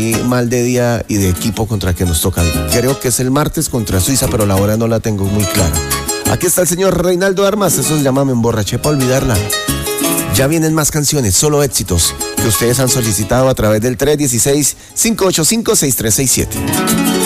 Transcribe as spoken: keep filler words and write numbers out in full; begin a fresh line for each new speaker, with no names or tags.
mal de día y de equipo contra que nos toca. Creo que es el martes contra Suiza, pero la hora no la tengo muy clara. Aquí está el señor Reinaldo Armas, eso se llama Me Emborraché para Olvidarla. Ya vienen más canciones, solo éxitos, que ustedes han solicitado a través del tres uno seis, cinco ocho cinco, seis tres seis siete.